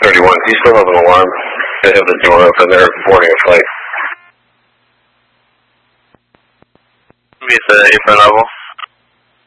31, do you still have an alarm? They have the door open, they're boarding a flight. Be at the apron level.